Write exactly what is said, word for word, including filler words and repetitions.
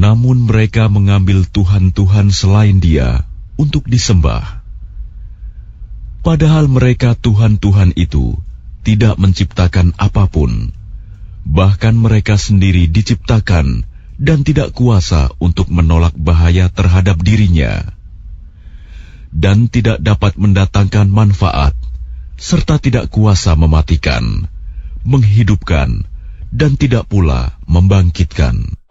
Namun mereka mengambil tuhan-tuhan selain Dia untuk disembah. Padahal mereka tuhan-tuhan itu tidak menciptakan apapun. Bahkan mereka sendiri diciptakan dan tidak kuasa untuk menolak bahaya terhadap dirinya, dan tidak dapat mendatangkan manfaat, serta tidak kuasa mematikan, menghidupkan, dan tidak pula membangkitkan.